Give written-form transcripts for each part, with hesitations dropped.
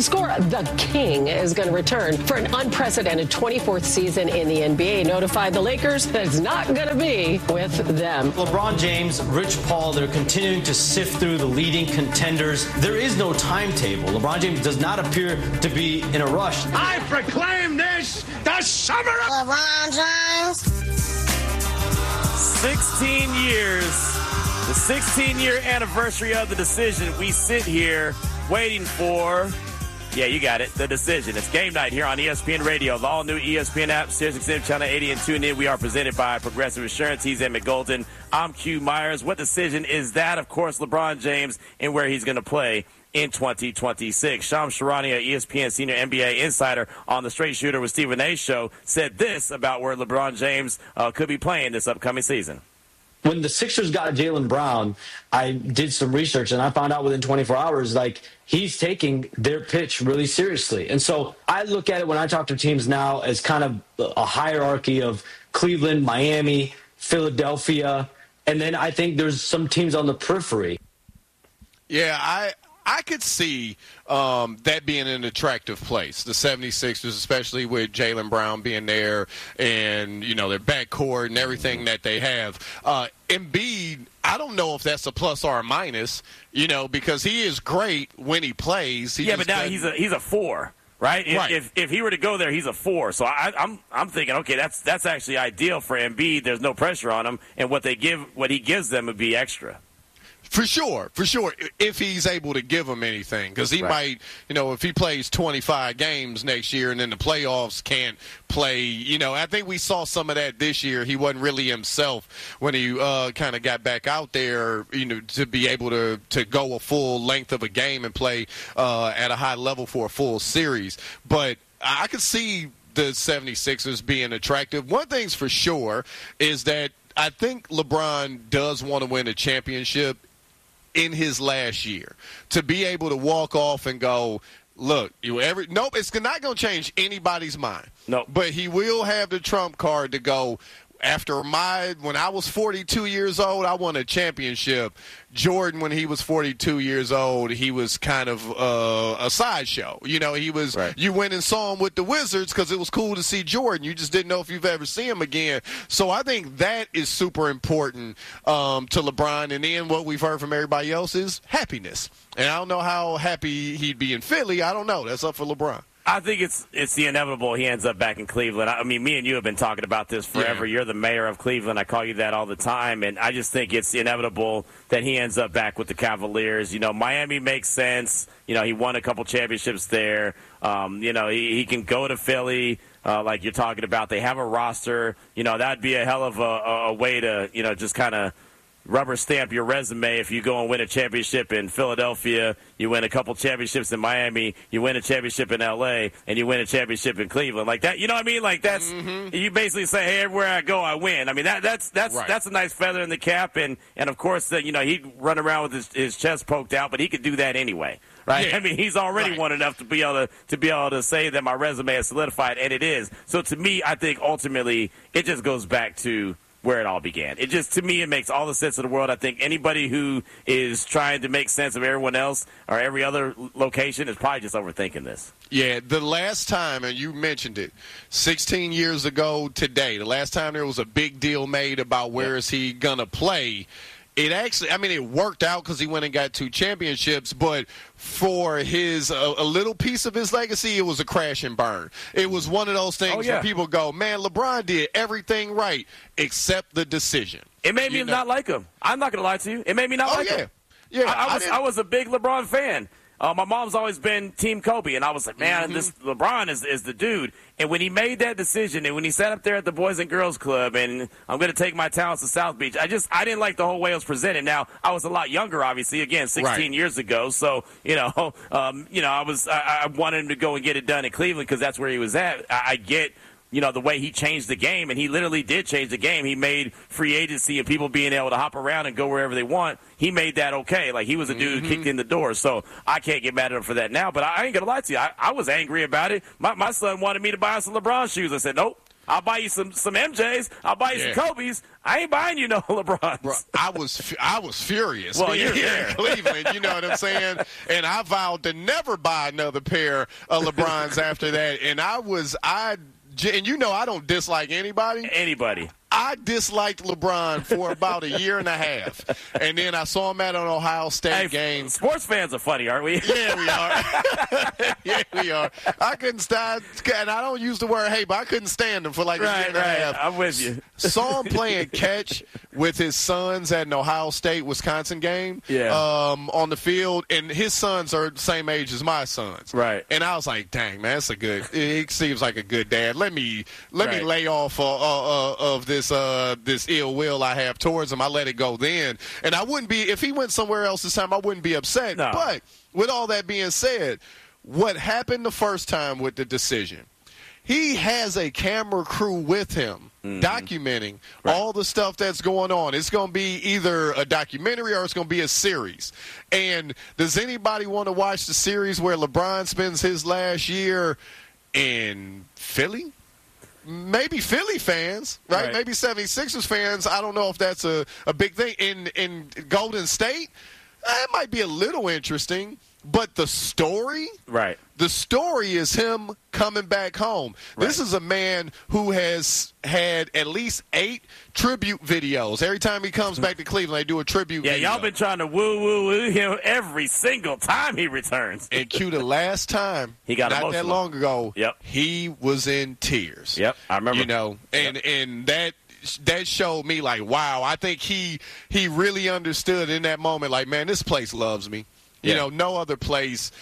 big score. The King is going to return for an unprecedented 24th season in the NBA. Notified the Lakers that it's not going to be with them. LeBron James, Rich Paul, they're continuing to sift through the leading contenders. There is no timetable. LeBron James does not appear to be in a rush. I proclaim this the summer of LeBron James. 16 years, the 16-year anniversary of the decision. We sit here waiting for, yeah, you got it, the decision. It's game night here on ESPN Radio, the all-new ESPN app, SiriusXM Channel 80 and TuneIn. We are presented by Progressive Insurance. He's Emmett Golden. I'm Q Myers. What decision is that? Of course, LeBron James and where he's going to play in 2026. Shams Charania, ESPN senior NBA insider on the Straight Shooter with Stephen A. show, said this about where LeBron James could be playing this upcoming season. When the Sixers got Jaylen Brown, I did some research, and I found out within 24 hours, he's taking their pitch really seriously. And so I look at it when I talk to teams now as kind of a hierarchy of Cleveland, Miami, Philadelphia, and then I think there's some teams on the periphery. Yeah, I could see that being an attractive place, the 76ers, especially with Jaylen Brown being there and, their backcourt and everything that they have. Embiid, I don't know if that's a plus or a minus, because he is great when he plays. But now he's a 4. Right? If he were to go there, he's a 4. So I'm thinking, okay, that's actually ideal for Embiid. There's no pressure on him, and what he gives them would be extra. For sure, if he's able to give them anything. Because he might, if he plays 25 games next year and then the playoffs can't play, I think we saw some of that this year. He wasn't really himself when he kind of got back out there, to be able to go a full length of a game and play at a high level for a full series. But I could see the 76ers being attractive. One thing's for sure is that I think LeBron does want to win a championship in his last year, to be able to walk off and go, look, nope, it's not going to change anybody's mind. No, but he will have the trump card to go, when I was 42 years old, I won a championship. Jordan, when he was 42 years old, he was kind of a sideshow. He was You went and saw him with the Wizards because it was cool to see Jordan. You just didn't know if you've ever seen him again. So I think that is super important to LeBron. And then what we've heard from everybody else is happiness. And I don't know how happy he'd be in Philly. I don't know. That's up for LeBron. I think it's the inevitable he ends up back in Cleveland. I mean, me and you have been talking about this forever. Yeah. You're the mayor of Cleveland. I call you that all the time. And I just think it's inevitable that he ends up back with the Cavaliers. Miami makes sense. He won a couple championships there. He can go to Philly, like you're talking about. They have a roster. That'd be a hell of a way to, just kind of rubber stamp your resume. If you go and win a championship in Philadelphia, you win a couple championships in Miami, you win a championship in L.A., and you win a championship in Cleveland. Like that, you know what I mean? Like that's you basically say, hey, everywhere I go, I win. I mean, that's a nice feather in the cap, and of course, he'd run around with his chest poked out, but he could do that anyway. Right? Yeah. I mean, he's already won enough to be able to say that my resume is solidified, and it is. So to me, I think ultimately it just goes back to where it all began. To me, it makes all the sense in the world. I think anybody who is trying to make sense of everyone else or every other location is probably just overthinking this. Yeah, the last time, and you mentioned it, 16 years ago today, the last time there was a big deal made about where is he going to play, it worked out because he went and got 2 championships, but for a little piece of his legacy, it was a crash and burn. It was one of those things where people go, man, LeBron did everything right except the decision. It made me not like him. I'm not going to lie to you. It made me not like him. Yeah, I was a big LeBron fan. My mom's always been Team Kobe, and I was like, man, this LeBron is the dude. And when he made that decision, and when he sat up there at the Boys and Girls Club, and I'm going to take my talents to South Beach, I didn't like the whole way it was presented. Now, I was a lot younger, obviously, again, 16 years ago. So, I wanted him to go and get it done in Cleveland because that's where he was at. I get the way he changed the game, and he literally did change the game. He made free agency and people being able to hop around and go wherever they want. He made that okay. Like, he was a dude who kicked in the door. So I can't get mad at him for that now. But I ain't going to lie to you. I was angry about it. My son wanted me to buy some LeBron shoes. I said, nope. I'll buy you some MJs. I'll buy you some Kobe's. I ain't buying you no LeBrons. Bro, I was furious. Well, you're here in Cleveland, you know what I'm saying? And I vowed to never buy another pair of LeBrons after that. And and you know I don't dislike anybody. I disliked LeBron for about a year and a half. And then I saw him at an Ohio State game. Sports fans are funny, aren't we? Yeah, we are. Yeah, we are. I couldn't stand, and I don't use the word hate, but I couldn't stand him for like a year and a half. I'm with you. Saw him playing catch with his sons at an Ohio State-Wisconsin game on the field, and his sons are the same age as my sons. Right. And I was like, dang, man, he seems like a good dad. Let me lay off of this ill will I have towards him. I let it go then. And I wouldn't be, if he went somewhere else this time, I wouldn't be upset. No. But with all that being said, what happened the first time with the decision, he has a camera crew with him documenting all the stuff that's going on. It's going to be either a documentary or it's going to be a series. And does anybody want to watch the series where LeBron spends his last year in Philly? Maybe Philly fans, right? Maybe 76ers fans. I don't know if that's a big thing. In Golden State, it might be a little interesting. But the story, the story is him coming back home. This is a man who has had at least 8 tribute videos. Every time he comes back to Cleveland, they do a tribute video. Yeah, y'all been trying to woo him every single time he returns. And Q, the last time, he got not emotional. that long ago, he was in tears. Yep, I remember. You know, and that showed me, like, wow, I think he really understood in that moment, like, man, this place loves me. You know, no other place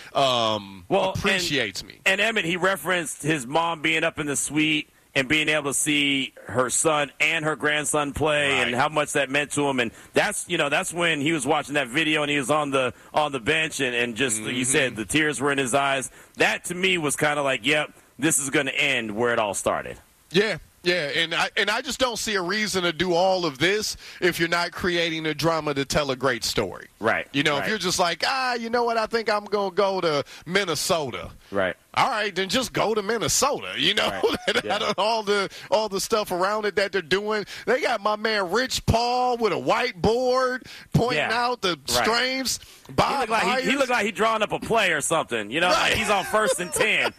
appreciates me. And Emmett, he referenced his mom being up in the suite and being able to see her son and her grandson play and how much that meant to him. And that's when he was watching that video and he was on the bench and just, like you said, the tears were in his eyes. That, to me, was kind of like, yep, this is going to end where it all started. Yeah. Yeah, and I just don't see a reason to do all of this if you're not creating the drama to tell a great story. Right. You know, if you're just like, you know what, I think I'm going to go to Minnesota. Right. All right, then just go to Minnesota. You know, all the stuff around it that they're doing. They got my man Rich Paul with a whiteboard pointing out the strengths. Bob Myers. He looked like he drawing up a play or something. You know, like he's on 1st and 10.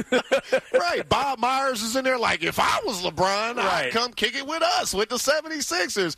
Right. Bob Myers is in there like, if I was LeBron, I'd come kick it with us, with the 76ers.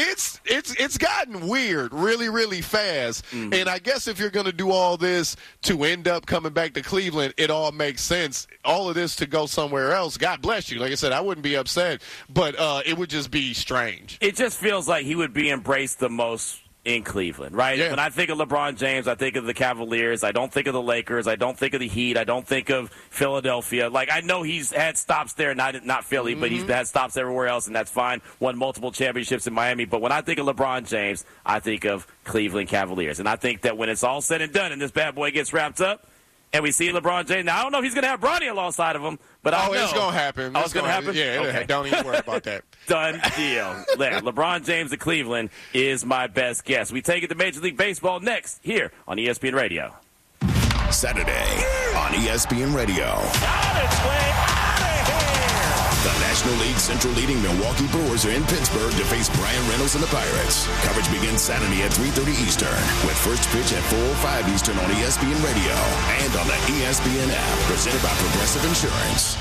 It's gotten weird really, really fast. And I guess if you're going to do all this to end up coming back to Cleveland, it all makes sense. All of this to go somewhere else, God bless you. Like I said, I wouldn't be upset, but it would just be strange. It just feels like he would be embraced the most in Cleveland, right? Yeah. When I think of LeBron James, I think of the Cavaliers. I don't think of the Lakers. I don't think of the Heat. I don't think of Philadelphia. Like, I know he's had stops there, not Philly, but he's had stops everywhere else, and that's fine. Won multiple championships in Miami. But when I think of LeBron James, I think of Cleveland Cavaliers. And I think that when it's all said and done and this bad boy gets wrapped up, and we see LeBron James. Now, I don't know if he's going to have Bronny alongside of him, but I know. It's going to happen. Oh, it's going to happen? Yeah, okay. Don't even worry about that. Done deal. LeBron James of Cleveland is my best guess. We take it to Major League Baseball next here on ESPN Radio. Saturday on ESPN Radio. On its way out of here. The National League Central leading Milwaukee Brewers are in Pittsburgh to face Brian Reynolds and the Pirates. Coverage begins Saturday at 3:30 Eastern with first pitch at 4:05 Eastern on ESPN Radio and on the ESPN app, presented by Progressive Insurance.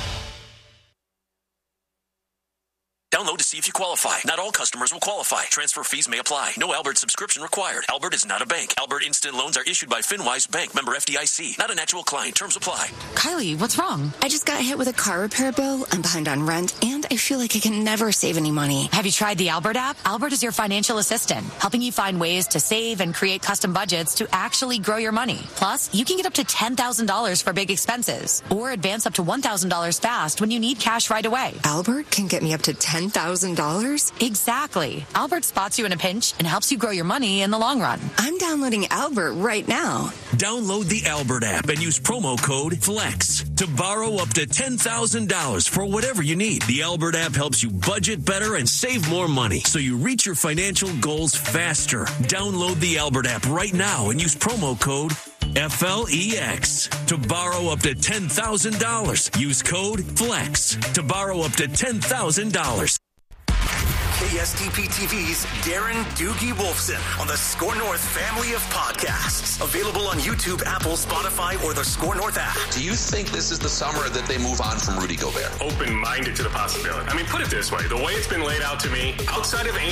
Download to see if you qualify. Not all customers will qualify. Transfer fees may apply. No Albert subscription required. Albert is not a bank. Albert Instant Loans are issued by FinWise Bank, member FDIC. Not an actual client. Terms apply. Kylie, what's wrong? I just got hit with a car repair bill. I'm behind on rent, and I feel like I can never save any money. Have you tried the Albert app? Albert is your financial assistant, helping you find ways to save and create custom budgets to actually grow your money. Plus, you can get up to $10,000 for big expenses, or advance up to $1,000 fast when you need cash right away. Albert can get me up to $10,000? Exactly. Albert spots you in a pinch and helps you grow your money in the long run. I'm downloading Albert right now. Download the Albert app and use promo code FLEX to borrow up to $10,000 for whatever you need. The Albert app helps you budget better and save more money so you reach your financial goals faster. Download the Albert app right now and use promo code FLEX. To borrow up to $10,000, use code FLEX to borrow up to $10,000. KSTP TV's Darren Doogie Wolfson on the Score North family of podcasts. Available on YouTube, Apple, Spotify, or the Score North app. Do you think this is the summer that they move on from Rudy Gobert? Open-minded to the possibility. I mean, put it this way. The way it's been laid out to me, outside of